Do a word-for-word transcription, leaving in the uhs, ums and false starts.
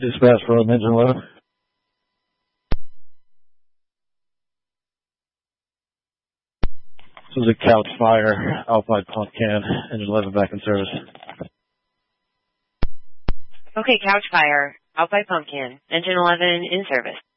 Dispatch from engine eleven. This is a couch fire, Alpine Pumpkin, engine eleven back in service. Okay, couch fire, Alpine Pumpkin, engine eleven in service.